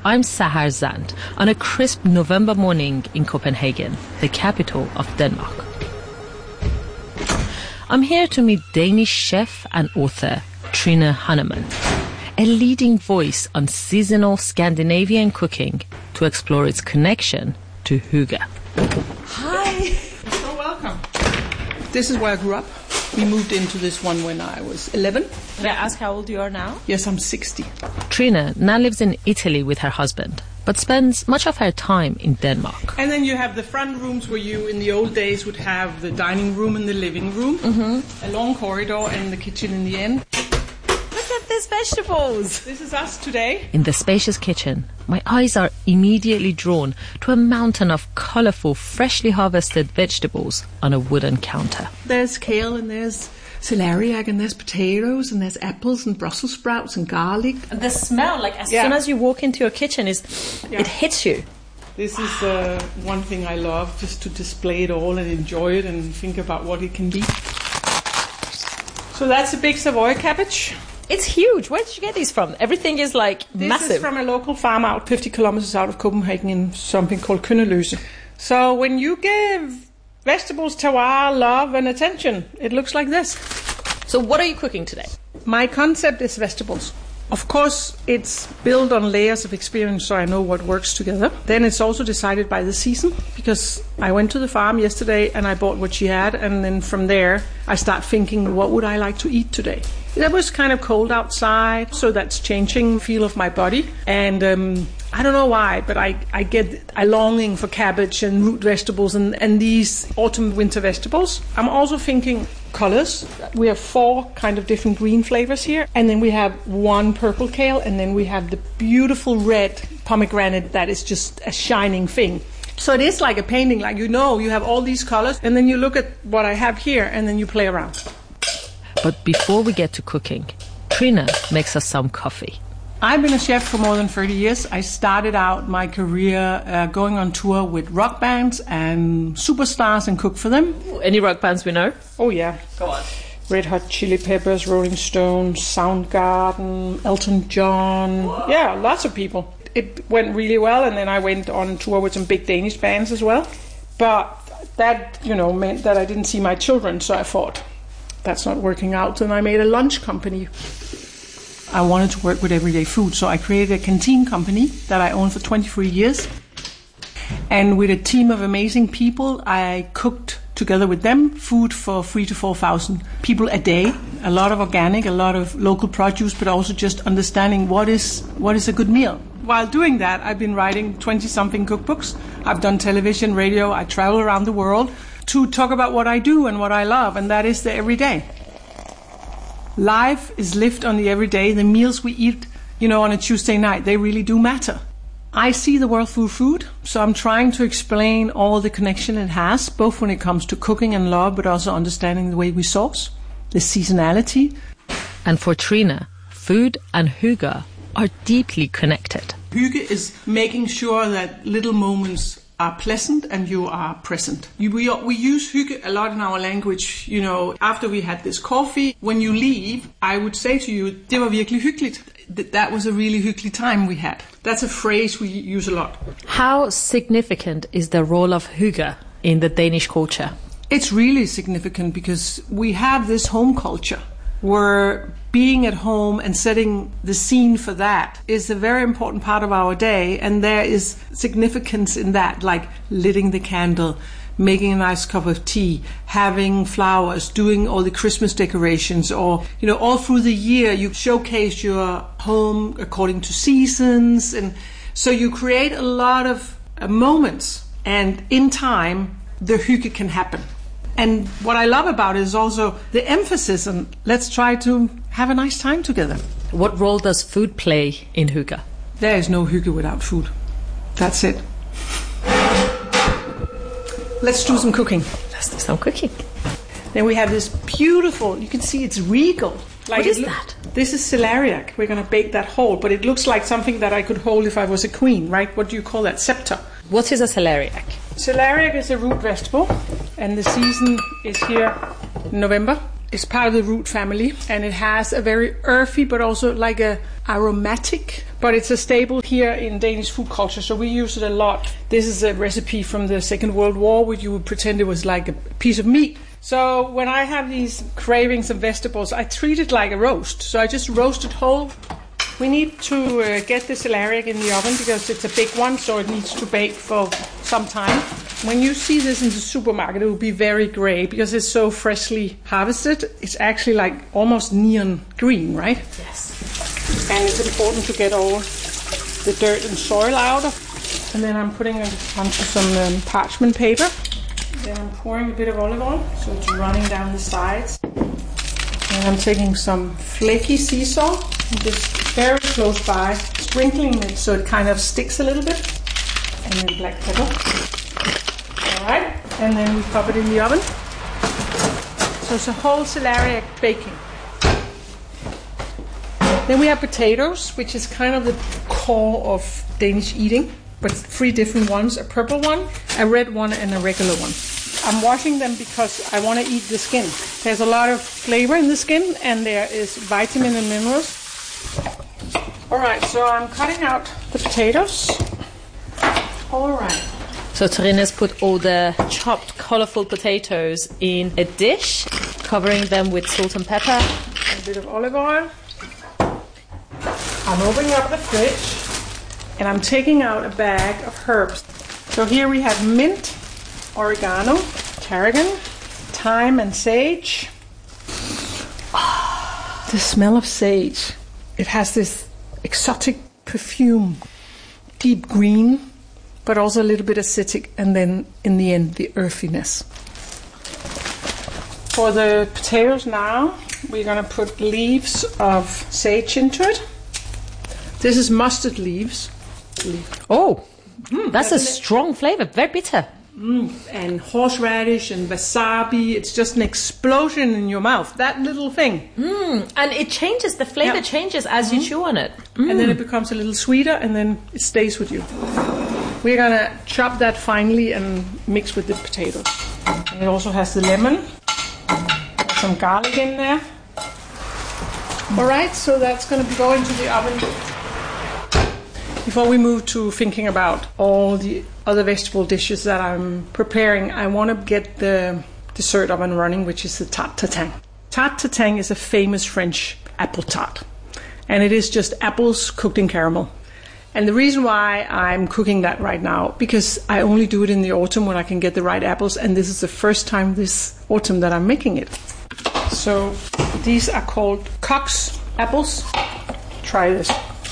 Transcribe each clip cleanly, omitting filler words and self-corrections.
I'm Sahar Zand on a crisp November morning in Copenhagen, the capital of Denmark. I'm here to meet Danish chef and author Trine Hannemann, a leading voice on seasonal Scandinavian cooking to explore its connection to hygge. Hi! You're so welcome. This is where I grew up. We moved into this one when I was 11. May I ask how old you are now? Yes, I'm 60. Trine now lives in Italy with her husband, but spends much of her time in Denmark. And then you have the front rooms where you, in the old days, would have the dining room and the living room, a long corridor and the kitchen in the end. Look at these vegetables! This is us today. In the spacious kitchen, my eyes are immediately drawn to a mountain of colourful, freshly harvested vegetables on a wooden counter. There's kale and there's celeriac and there's potatoes and there's apples and Brussels sprouts and garlic. The smell, like as soon as you walk into your kitchen, it hits you. This is one thing I love, just to display it all and enjoy it and think about what it can be. So that's a big Savoy cabbage. It's huge. Where did you get these from? Everything is massive. This is from a local farm out 50 kilometers out of Copenhagen in something called Kønnerløse. So when you give vegetables terroir, love and attention, it looks like this. So what are you cooking today? My concept is vegetables. Of course, it's built on layers of experience, so I know what works together. Then it's also decided by the season, because I went to the farm yesterday and I bought what she had, and then from there I start thinking, what would I like to eat today? It was kind of cold outside, so that's changing the feel of my body. And I don't know why, but I get a longing for cabbage and root vegetables and these autumn-winter vegetables. I'm also thinking colors. We have 4 kind of different green flavors here, and then we have 1 purple kale, and then we have the beautiful red pomegranate that is just a shining thing. So it is like a painting, like you have all these colors, and then you look at what I have here, and then you play around. But before we get to cooking, Trine makes us some coffee. I've been a chef for more than 30 years. I started out my career going on tour with rock bands and superstars and cook for them. Any rock bands we know? Oh yeah. Go on. Red Hot Chili Peppers, Rolling Stones, Soundgarden, Elton John. Yeah, lots of people. It went really well, and then I went on tour with some big Danish bands as well. But that, meant that I didn't see my children, so I thought, that's not working out. And I made a lunch company. I wanted to work with everyday food, so I created a canteen company that I owned for 23 years. And with a team of amazing people, I cooked together with them food for 3,000 to 4,000 people a day. A lot of organic, a lot of local produce, but also just understanding what is a good meal. While doing that, I've been writing 20-something cookbooks. I've done television, radio. I travel around the world to talk about what I do and what I love, and that is the everyday. Life is lived on the everyday. The meals we eat, on a Tuesday night, they really do matter. I see the world through food, so I'm trying to explain all the connection it has, both when it comes to cooking and love, but also understanding the way we source, the seasonality. And for Trine, food and hygge are deeply connected. Hygge is making sure that little moments are pleasant and you are present. We use hygge a lot in our language, after we had this coffee. When you leave, I would say to you, det var virkelig hyggeligt. That was a really hyggelig time we had. That's a phrase we use a lot. How significant is the role of hygge in the Danish culture? It's really significant because we have this home culture where being at home and setting the scene for that is a very important part of our day, and there is significance in that, like lighting the candle, making a nice cup of tea, having flowers, doing all the Christmas decorations, or, all through the year you showcase your home according to seasons, and so you create a lot of moments, and in time the hygge can happen. And what I love about it is also the emphasis on let's try to have a nice time together. What role does food play in hygge? There is no hygge without food. That's it. Let's do some cooking. Let's do some cooking. Then we have this beautiful, you can see it's regal. What is that? This is celeriac. We're going to bake that whole, but it looks like something that I could hold if I was a queen, right? What do you call that? Scepter. What is a celeriac? Celeriac is a root vegetable, and the season is here in November. It's part of the root family, and it has a very earthy but also like a aromatic, but it's a staple here in Danish food culture, so we use it a lot. This is a recipe from the Second World War where you would pretend it was like a piece of meat. So when I have these cravings of vegetables, I treat it like a roast. So I just roast it whole. We need to get the celeriac in the oven because it's a big one, so it needs to bake for some time. When you see this in the supermarket, it will be very gray because it's so freshly harvested. It's actually like almost neon green, right? Yes. And it's important to get all the dirt and soil out of. And then I'm putting it onto some parchment paper. Then I'm pouring a bit of olive oil, so it's running down the sides. And I'm taking some flaky sea salt, and just very close by, sprinkling it so it kind of sticks a little bit. And then black pepper. Alright, and then we pop it in the oven. So it's a whole celeriac baking. Then we have potatoes, which is kind of the core of Danish eating, but 3 different ones, a purple one, a red one, and a regular one. I'm washing them because I want to eat the skin. There's a lot of flavor in the skin, and there is vitamin and minerals. Alright, so I'm cutting out the potatoes. Alright. So Trine has put all the chopped, colorful potatoes in a dish, covering them with salt and pepper. A bit of olive oil. I'm opening up the fridge, and I'm taking out a bag of herbs. So here we have mint, oregano, tarragon, thyme and sage. The smell of sage. It has this exotic perfume, deep green, but also a little bit acidic, and then in the end the earthiness. For the potatoes now, we're going to put leaves of sage into it. This is mustard leaves. Oh, that's a strong flavor, very bitter. And horseradish and wasabi. It's just an explosion in your mouth. That little thing. And it changes, the flavor changes as you chew on it. And then it becomes a little sweeter, and then it stays with you. We're going to chop that finely and mix with the potatoes. And it also has the lemon. Some garlic in there. Alright, so that's going to go into the oven. Before we move to thinking about all the other vegetable dishes that I'm preparing, I want to get the dessert up and running, which is the tarte tatin. Tarte tatin is a famous French apple tart, and it is just apples cooked in caramel. And the reason why I'm cooking that right now, because I only do it in the autumn when I can get the right apples, and this is the first time this autumn that I'm making it. So these are called Cox apples. Try this.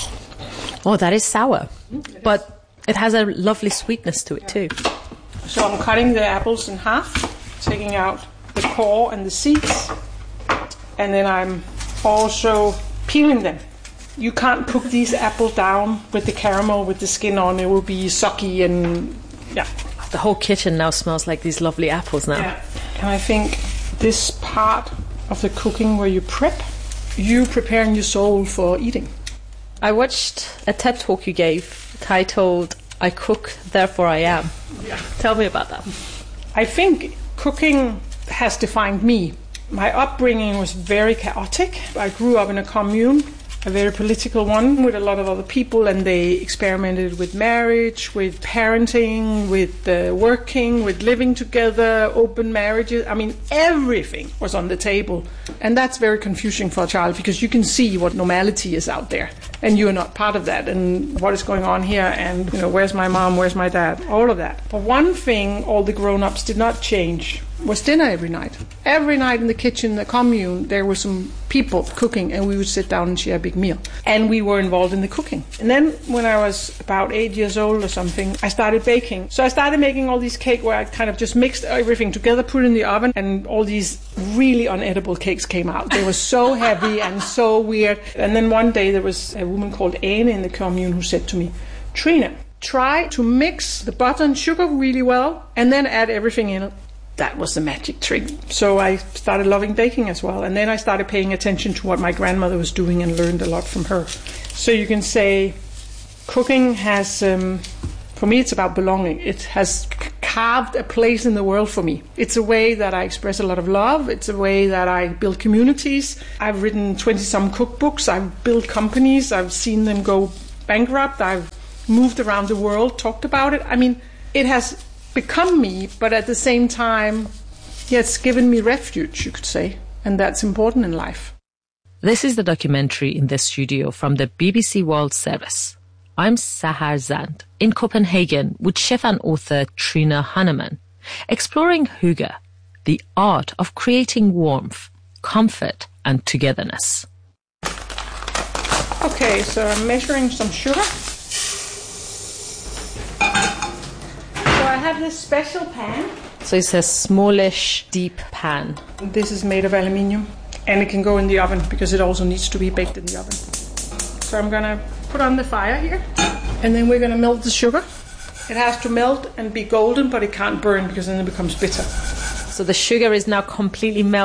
Oh, that is sour, but it has a lovely sweetness to it too. So I'm cutting the apples in half, taking out the core and the seeds, and then I'm also peeling them. You can't cook these apples down with the caramel, with the skin on. It will be soggy and The whole kitchen now smells like these lovely apples now. Yeah. And I think this part of the cooking where you prep, you preparing your soul for eating. I watched a TED talk you gave titled, I Cook, Therefore I Am. Yeah. Tell me about that. I think cooking has defined me. My upbringing was very chaotic. I grew up in a commune, a very political one, with a lot of other people, and they experimented with marriage, with parenting, with working, with living together, open marriages. I mean, everything was on the table. And that's very confusing for a child, because you can see what normality is out there, and you're not part of that, and what is going on here, and where's my mom, where's my dad, all of that. But one thing all the grown-ups did not change was dinner every night. Every night in the kitchen, the commune, there were some people cooking, and we would sit down and share a big meal. And we were involved in the cooking. And then when I was about 8 years old or something, I started baking. So I started making all these cakes where I kind of just mixed everything together, put it in the oven, and all these really unedible cakes came out. They were so heavy and so weird. And then one day there was a woman called Ane in the commune who said to me, Trine, try to mix the butter and sugar really well, and then add everything in. That was the magic trick. So I started loving baking as well. And then I started paying attention to what my grandmother was doing and learned a lot from her. So you can say cooking has, for me, it's about belonging. It has carved a place in the world for me. It's a way that I express a lot of love. It's a way that I build communities. I've written 20-some cookbooks. I've built companies. I've seen them go bankrupt. I've moved around the world, talked about it. I mean, it has become me, but at the same time, it's given me refuge, you could say. And that's important in life. This is the documentary in the studio from the BBC World Service. I'm Sahar Zand in Copenhagen with chef and author Trine Hannemann, exploring hygge, the art of creating warmth, comfort and togetherness. Okay, so I'm measuring some sugar. So I have this special pan. So it's a smallish, deep pan. This is made of aluminium and it can go in the oven because it also needs to be baked in the oven. So I'm going to put on the fire here, and then we're going to melt the sugar. It has to melt and be golden, but it can't burn because then it becomes bitter. So the sugar is now completely melted.